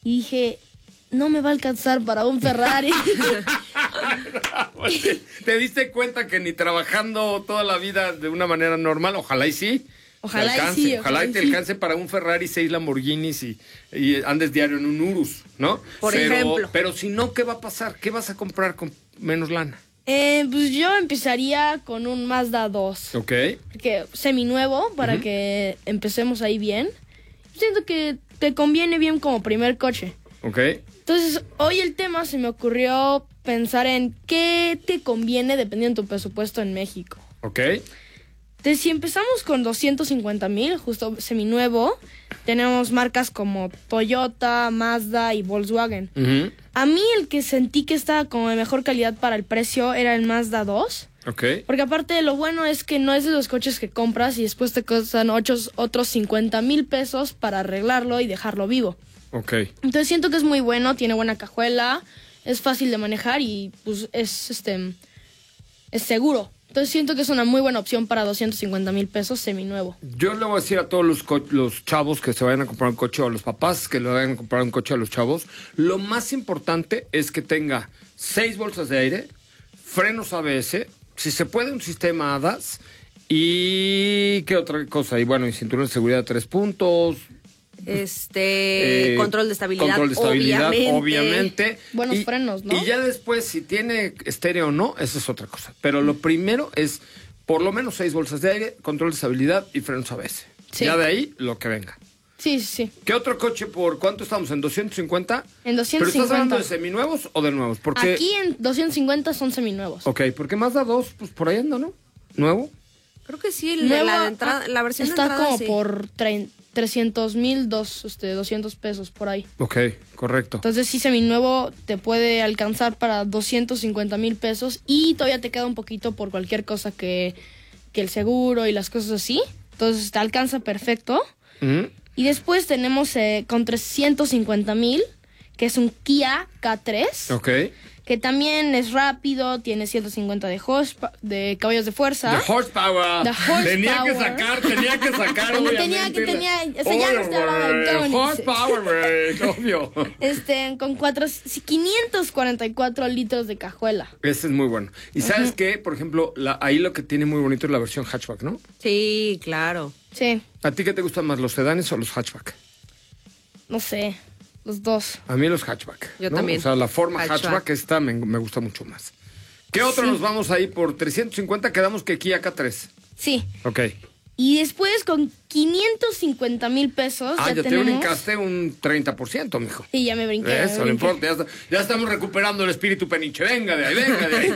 y dije, no me va a alcanzar para un Ferrari. ¿Te diste cuenta que ni trabajando toda la vida de una manera normal, ojalá y sí? Ojalá y te alcance para un Ferrari, 6 Lamborghinis y andes diario en un Urus, ¿no? Por ejemplo. Pero si no, ¿qué va a pasar? ¿Qué vas a comprar con menos lana? Pues yo empezaría con un Mazda 2. Ok. Que seminuevo, para que empecemos ahí bien. Siento que te conviene bien como primer coche. Ok. Entonces, hoy el tema se me ocurrió pensar en qué te conviene dependiendo de tu presupuesto en México. Ok. Entonces, si empezamos con 250,000, justo seminuevo, tenemos marcas como Toyota, Mazda y Volkswagen. Uh-huh. A mí el que sentí que estaba como de mejor calidad para el precio era el Mazda 2. Ok. Porque aparte lo bueno es que no es de los coches que compras y después te costan otros 50,000 pesos para arreglarlo y dejarlo vivo. Ok. Entonces siento que es muy bueno, tiene buena cajuela, es fácil de manejar y pues es seguro. Entonces siento que es una muy buena opción para 250,000 pesos seminuevo. Yo le voy a decir a todos los chavos que se vayan a comprar un coche, o a los papás que le vayan a comprar un coche a los chavos, lo más importante es que tenga 6 bolsas de aire, frenos ABS, si se puede un sistema ADAS y ¿qué otra cosa? Y bueno, y cinturón de seguridad de 3 puntos. Control de estabilidad, obviamente. Buenos frenos, ¿no? Y ya después, si tiene estéreo o no, esa es otra cosa. Pero lo primero es, por lo menos 6 bolsas de aire, control de estabilidad y frenos ABS. Sí. Ya de ahí, lo que venga. Sí. ¿Qué otro coche por cuánto estamos? ¿En 250? En 250. ¿Pero estás hablando de seminuevos o de nuevos? Porque... Aquí en 250 son seminuevos. Ok, porque Mazda 2, pues por ahí anda, ¿no? ¿Nuevo? Creo que sí, la versión está de entrada como sí. por 300,000, 200 pesos por ahí. Ok, correcto. Entonces sí, seminuevo te puede alcanzar para 250,000 pesos y todavía te queda un poquito por cualquier cosa que el seguro y las cosas así. Entonces te alcanza perfecto. Uh-huh. Y después tenemos con 350,000, que es un Kia K3. Ok. Que también es rápido, tiene 150 de caballos de fuerza. The horsepower. Tenía que sacar, obviamente. Eso ya no estaba. Horsepower, güey, obvio. Con 544 litros de cajuela. Ese es muy bueno. ¿Y sabes qué? Por ejemplo, ahí lo que tiene muy bonito es la versión hatchback, ¿no? Sí, claro. Sí. ¿A ti qué te gustan más, los sedanes o los hatchback? No sé, los dos. A mí los hatchback. Yo ¿no? también. O sea, la forma hatchback esta me gusta mucho más. ¿Qué otro nos vamos ahí por 350? Quedamos que Kia K3. Sí. Ok. Y después con 550,000 pesos ya te tenemos... brincaste un 30%, mijo. Sí, ya me brinqué. Eso, no importa. Ya estamos recuperando el espíritu peniche. Venga de ahí.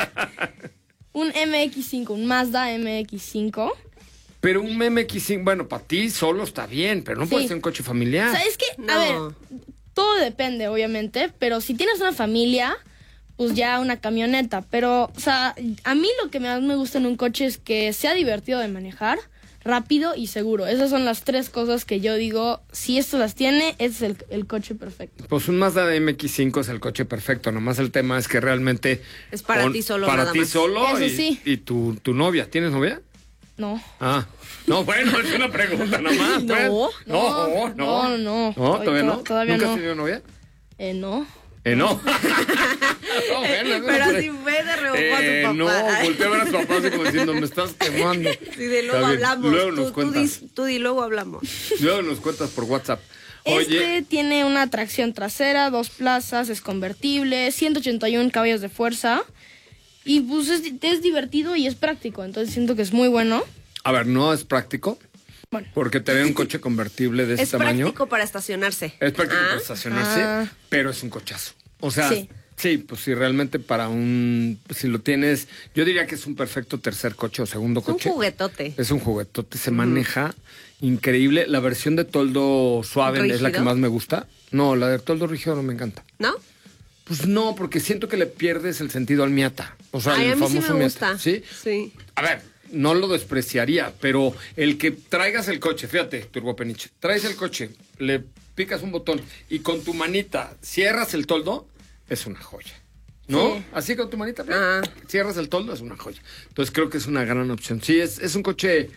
Un MX5, un Mazda MX5. Pero un MX5, bueno, para ti solo está bien, pero no puede ser un coche familiar. O sea, es que, No. a ver, todo depende, obviamente, pero si tienes una familia, pues ya una camioneta. Pero, o sea, a mí lo que más me gusta en un coche es que sea divertido de manejar, rápido y seguro. Esas son las 3 cosas que yo digo, si esto las tiene, ese es el coche perfecto. Pues un Mazda MX5 es el coche perfecto, nomás el tema es que realmente... Es para ti solo, Para nada ti más. solo Eso sí. y tu novia. ¿Tienes novia? No. Ah, no, bueno, es una pregunta nomás. No. Pues. No. No, ¿Todavía no? Todavía ¿Nunca no. has tenido novia? No. No. No, bueno, Pero si fue de rebufo a tu papá. No, volteé a ver a tu papá así como diciendo, me estás quemando. Sí, de luego Está bien, hablamos. Luego nos cuentas. Tú di, luego hablamos. Luego nos cuentas por WhatsApp. Oye, Tiene una tracción trasera, 2 plazas, es convertible, 181 caballos de fuerza. Y pues es divertido y es práctico, entonces siento que es muy bueno. a ver, no es práctico. Bueno. Porque tener un coche convertible de ese Es tamaño... práctico para estacionarse. Es práctico para estacionarse, pero es un cochazo. O sea, sí, pues sí, realmente para si lo tienes, yo diría que es un perfecto tercer coche o segundo coche. Es un juguetote. Es un juguetote, se maneja increíble. La versión de toldo suave es la que más me gusta. No, la de toldo rígido no me encanta. ¿No? Pues no, porque siento que le pierdes el sentido al Miata. O sea, el a mí famoso sí me Miata. gusta. ¿Sí? Sí. A ver, no lo despreciaría, pero el que traigas el coche, fíjate, Turbo Peniche, traes el coche, le picas un botón y con tu manita cierras el toldo, es una joya. ¿No? Sí. Así con tu manita, cierras el toldo, es una joya. Entonces creo que es una gran opción. Sí, es un coche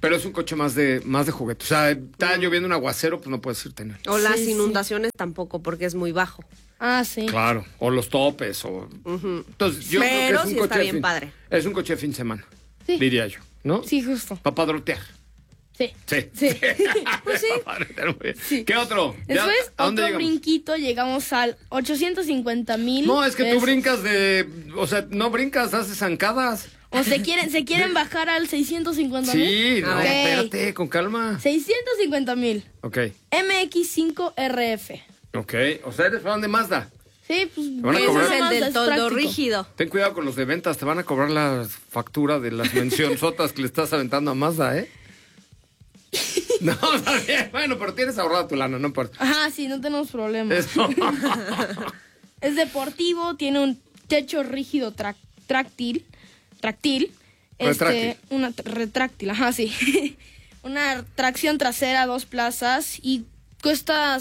Pero es un coche más de juguete. O sea, está lloviendo un aguacero, pues no puedes irte en él. O las Sí, sí. inundaciones tampoco, porque es muy bajo. Ah, sí. Claro, o los topes, o... Entonces, yo creo que Pero es un sí coche está de bien padre. Es un coche de fin de semana, Sí. diría yo, ¿no? Sí, justo. Para padrotear. Sí. Sí. Sí. Pues sí. Pa' padrotear, muy bien. Sí. ¿Qué otro? Ya, Después, ¿a dónde otro llegamos? brinquito, llegamos al 850,000. No, es que tú pesos. brincas de... O sea, no brincas, haces zancadas. O se quieren bajar al 650,000. Sí, no, Ok. espérate, con calma. 650,000. Ok, MX5 RF. ok. O sea, eres fan de Mazda. Sí, pues. van a Ese cobrar. es el Mazda del es toldo práctico. rígido. Ten cuidado con los de ventas, te van a cobrar la factura de las mencionzotas que le estás aventando a Mazda, ¿eh? No, está bien. Bueno, pero tienes ahorrado tu lana, no importa. Ajá, sí, no tenemos problemas. Eso. Es deportivo, tiene un techo rígido tráctil. Retráctil. Una retráctil, ajá, sí. Una tracción trasera, 2 plazas y cuesta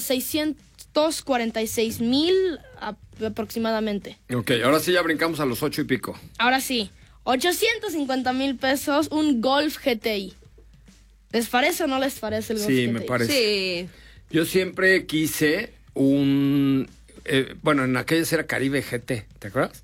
646,000 aproximadamente. Ok, ahora sí ya brincamos a los 8 y pico. Ahora sí, 850,000 pesos, un Golf GTI. ¿Les parece o no les parece el Golf Sí, GTI? me parece. Sí. Yo siempre quise un... bueno, en aquellas era Caribe GT, ¿te acuerdas?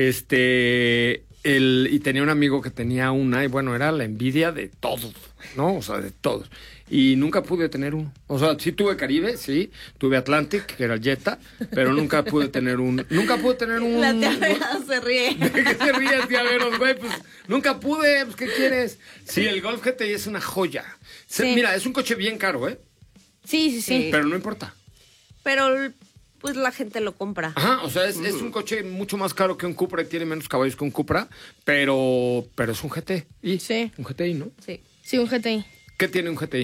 Y tenía un amigo que tenía una, y bueno, era la envidia de todos, ¿no? O sea, de todos. Y nunca pude tener uno. O sea, sí tuve Caribe, sí. Tuve Atlantic, que era el Jetta, pero nunca pude tener un... Nunca pude tener un... La tía Vera se ríe. ¿De qué te ríes, tía Veros, güey? Pues nunca pude, pues ¿qué quieres? Sí, el Golf GTI es una joya. Sí. Mira, es un coche bien caro, ¿eh? Sí, sí, sí. Sí. Pero no importa. Pero pues la gente lo compra. Ajá, o sea, es un coche mucho más caro que un Cupra y tiene menos caballos que un Cupra, pero es un GTI. Sí. Un GTI, ¿no? Sí. Sí, un GTI. ¿Qué tiene un GTI?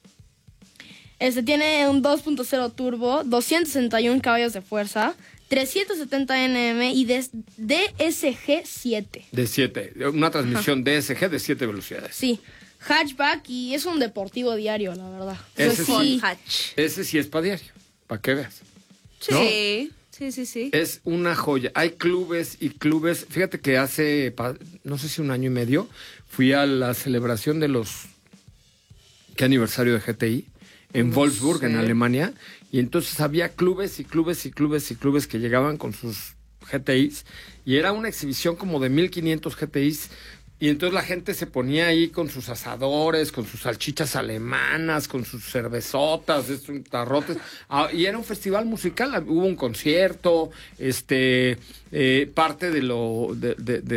Tiene un 2.0 turbo, 261 caballos de fuerza, 370 Nm y DSG 7. De 7. Una transmisión DSG de 7 velocidades. Sí, hatchback y es un deportivo diario, la verdad. Ese Pues sí. Hatch. Ese sí es para diario, para que veas. Sí. ¿No? Sí. Es una joya. Hay clubes y clubes. Fíjate que hace, no sé si un año y medio, fui a la celebración de los... ¿Qué aniversario de GTI? En Wolfsburg, en Alemania. Y entonces había clubes y clubes y clubes y clubes que llegaban con sus GTIs. Y era una exhibición como de 1,500 GTIs. Y entonces la gente se ponía ahí con sus asadores, con sus salchichas alemanas, con sus cervezotas, tarrotes. Y era un festival musical, hubo un concierto, parte de lo de